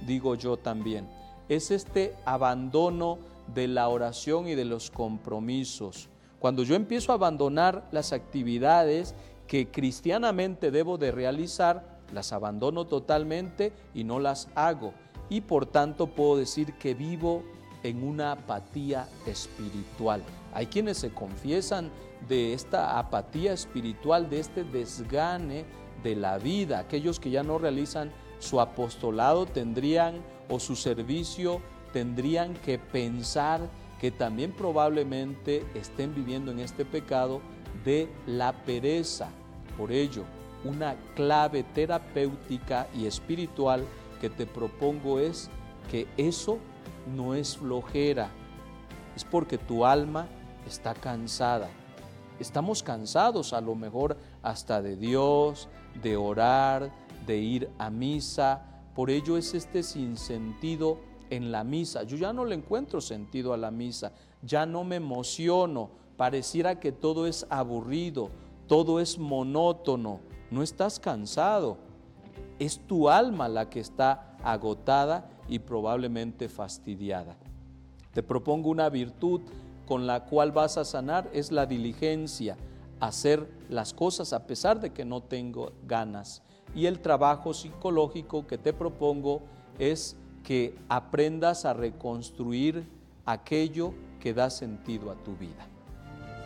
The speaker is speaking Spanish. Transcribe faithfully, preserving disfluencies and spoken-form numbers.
digo yo también. Es este abandono de la oración y de los compromisos. Cuando yo empiezo a abandonar las actividades que cristianamente debo de realizar, las abandono totalmente y no las hago. Y por tanto puedo decir que vivo en una apatía espiritual. Hay quienes se confiesan de esta apatía espiritual, de este desgane de la vida. Aquellos que ya no realizan su apostolado tendrían, o su servicio, tendrían que pensar que también probablemente estén viviendo en este pecado de la pereza. Por ello, una clave terapéutica y espiritual que te propongo es que eso no es flojera, es porque tu alma está cansada. Estamos cansados a lo mejor hasta de Dios, de orar, de ir a misa. Por ello es este sinsentido en la misa. Yo ya no le encuentro sentido a la misa, ya no me emociono, pareciera que todo es aburrido, todo es monótono. No estás cansado, es tu alma la que está agotada y probablemente fastidiada. Te propongo una virtud con la cual vas a sanar, es la diligencia, hacer las cosas a pesar de que no tengo ganas. Y el trabajo psicológico que te propongo es que aprendas a reconstruir aquello que da sentido a tu vida.